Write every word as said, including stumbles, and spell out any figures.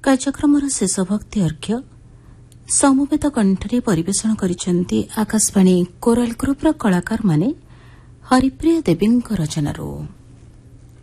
କାର୍ଯ୍ୟକ୍ରମର ଶେଷ ଭକ୍ତି ଅର୍ଘ୍ୟ ସମବେତ କଣ୍ଠରେ ପରିବେଷଣ କରିଛନ୍ତି ଆକାଶବାଣୀ କୋରାଲ ଗ୍ରୁପ୍ର କଳାକାରମାନେ ହରିପ୍ରିୟା ଦେବୀଙ୍କ ରଚନାରୁ।